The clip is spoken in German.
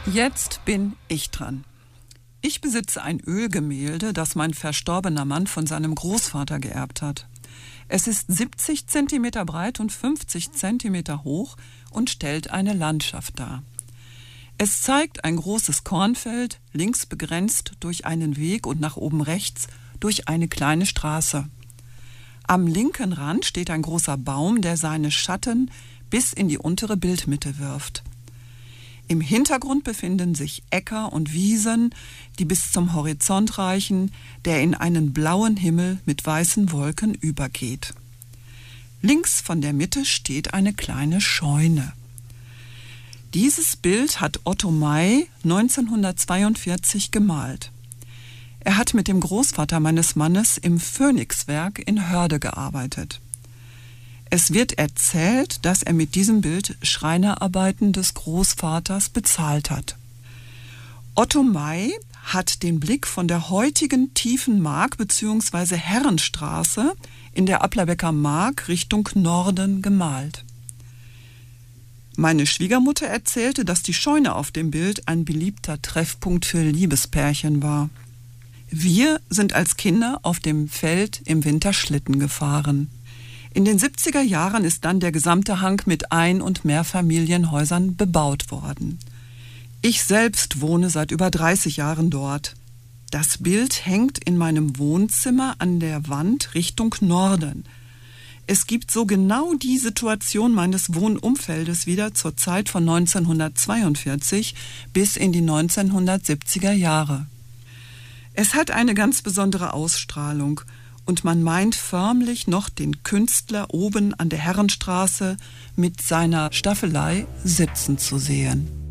Jetzt bin ich dran. Ich besitze ein Ölgemälde, das mein verstorbener Mann von seinem Großvater geerbt hat. Es ist 70 Zentimeter breit und 50 Zentimeter hoch und stellt eine Landschaft dar. Es zeigt ein großes Kornfeld, links begrenzt durch einen Weg und nach oben rechts durch eine kleine Straße. Am linken Rand steht ein großer Baum, der seine Schatten bis in die untere Bildmitte wirft. Im Hintergrund befinden sich Äcker und Wiesen, die bis zum Horizont reichen, der in einen blauen Himmel mit weißen Wolken übergeht. Links von der Mitte steht eine kleine Scheune. Dieses Bild hat Otto May 1942 gemalt. Er hat mit dem Großvater meines Mannes im Phönixwerk in Hörde gearbeitet. Es wird erzählt, dass er mit diesem Bild Schreinerarbeiten des Großvaters bezahlt hat. Otto May hat den Blick von der heutigen tiefen Mark bzw. Herrenstraße in der Applerbecker Mark Richtung Norden gemalt. Meine Schwiegermutter erzählte, dass die Scheune auf dem Bild ein beliebter Treffpunkt für Liebespärchen war. Wir sind als Kinder auf dem Feld im Winter Schlitten gefahren. In den 70er Jahren ist dann der gesamte Hang mit Ein- und Mehrfamilienhäusern bebaut worden. Ich selbst wohne seit über 30 Jahren dort. Das Bild hängt in meinem Wohnzimmer an der Wand Richtung Norden. Es gibt so genau die Situation meines Wohnumfeldes wieder zur Zeit von 1942 bis in die 1970er Jahre. Es hat eine ganz besondere Ausstrahlung und man meint förmlich noch den Künstler oben an der Herrenstraße mit seiner Staffelei sitzen zu sehen.